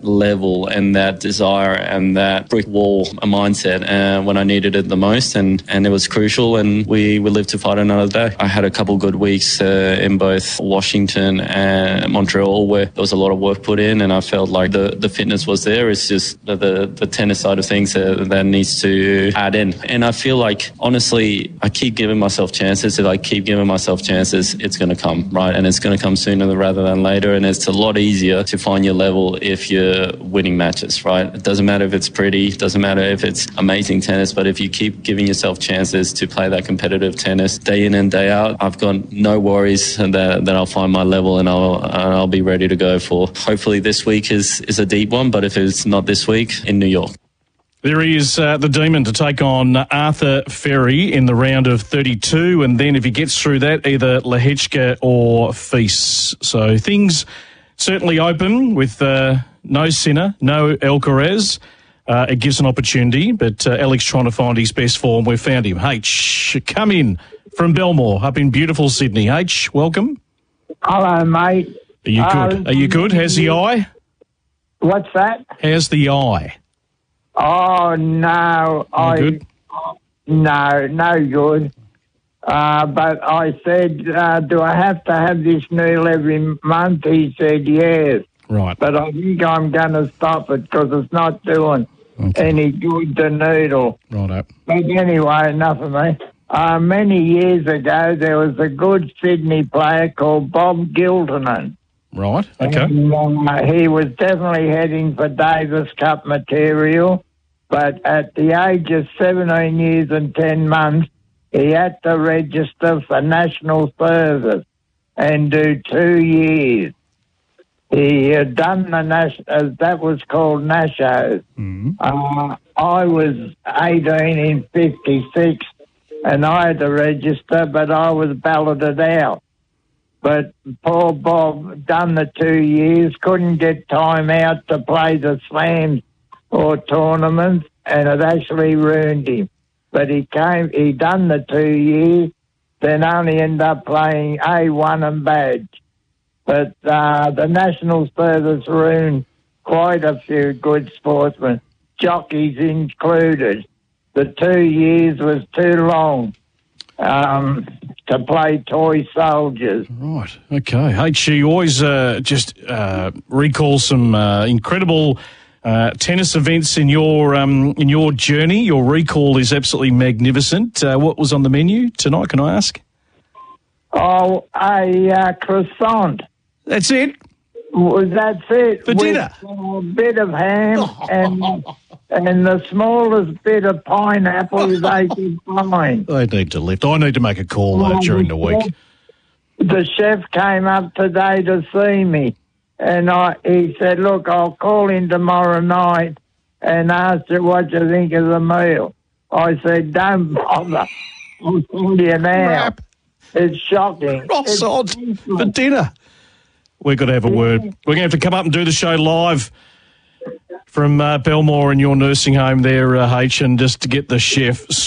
level and that desire and that brick wall mindset when I needed it the most, and it was crucial, and we lived to fight another day. I had a couple good weeks in both Washington and Montreal where there was a lot of work put in, and I felt like the fitness was there. It's just the tennis side of things that needs to add in. And I feel like, honestly, I keep giving myself chances. If I keep giving myself chances, it's going to come, right? And it's going to come sooner rather than later. And it's a lot easier to find your level if you're winning matches, right? It doesn't matter if it's pretty, it doesn't matter if it's amazing tennis, but if you keep giving yourself chances to play that competitive tennis day in and day out, I've got no worries that I'll find my level, and I'll be ready to go for, hopefully this week is a deep one, but if it's not this week, in New York. There is the Demon to take on Arthur Ferry in the round of 32, and then if he gets through that, either Lehechka or Feast. So things certainly open with no Sinner, no Alcaraz. It gives an opportunity, but Alex trying to find his best form. We've found him. H, come in from Belmore up in beautiful Sydney. H, welcome. Hello, mate. Are you good? Are you good? How's the eye? What's that? How's the eye? Oh, no. Good? No good. But I said, do I have to have this needle every month? He said, yes. Right. But I think I'm going to stop it because it's not doing any good, the needle. Right. But anyway, enough of me. Many years ago, there was a good Sydney player called Bob Giltinan. Right, okay. And, he was definitely heading for Davis Cup material, but at the age of 17 years and 10 months, he had to register for national service and do 2 years. He had done the that was called Nashos. Mm-hmm. I was 18 in 56, and I had to register, but I was balloted out. But poor Bob done the 2 years, couldn't get time out to play the slams or tournaments, and it actually ruined him. But he done the 2 years, then only ended up playing A1 and badge. But the national service ruined quite a few good sportsmen, jockeys included. The 2 years was too long to play toy soldiers. Right, okay. H, you always just recall some incredible tennis events in your journey. Your recall is absolutely magnificent. What was on the menu tonight, can I ask? Oh, a croissant. That's it? That's it. For dinner? With a bit of ham and the smallest bit of pineapple they could find. They need to lift. I need to make a call during the week. The chef came up today to see me, and he said, look, I'll call in tomorrow night and ask you what you think of the meal. I said, don't bother. I'll tell you now. Crap. It's shocking. Croissant for dinner. We've got to have a word. We're going to have to come up and do the show live from Belmore in your nursing home there, H, and just to get the chef